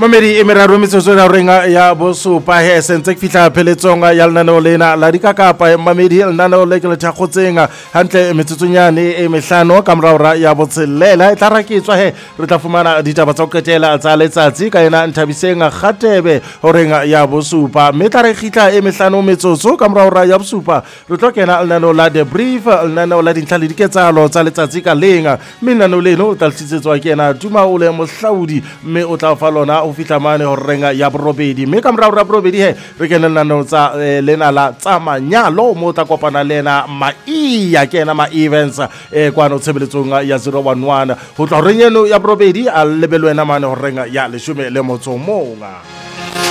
Mamedi e meraro metsotso ya renga ya bosupa he sentse fihla pheletsonga ya lenaneo lena la dikakapa mamedi lenaneo le ke le thakgotsenga hantle metsotsonyane e mehlano ka moraora ya botshelela e tla raketswa he re tla fumana ditaba tsa go ketela tsa letsatsi ka ena Nthabisenga Kgatebe ho renga ya bosupa mme tla re khitla e mehlano metsotso ka moraora ya bosupa re tlo kena lenaneo la the brief lenaneo la dintlha le diketsalo tsa letsatsi ka lenga mme lenaneo leno o tla tsitsetswa ke ena Tuma o le mohlaudi mme o tla fa lona o fihla mane ho renga ya borobedi mme ka morao ra borobedi he re kena lenaneo tsa lena la tsa manyalo mo tla kopana lena maia ke ena ma events kwano tshebeletsong ya 011 ho tla renyeno ya borobedi a lebelwena mane ho renga ya 10 le motsomonga.